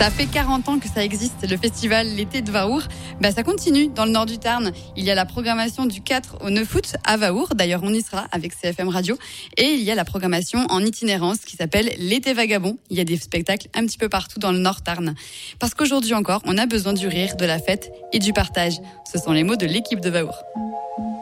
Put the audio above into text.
Ça fait 40 ans que ça existe, le festival L'été de Vahour. Ça continue dans le nord du Tarn. Il y a la programmation du 4 au 9 août à Vahour. D'ailleurs, on y sera avec CFM Radio. Et il y a la programmation en itinérance qui s'appelle L'été vagabond. Il y a des spectacles un petit peu partout dans le nord Tarn. Parce qu'aujourd'hui encore, on a besoin du rire, de la fête et du partage. Ce sont les mots de l'équipe de Vahour.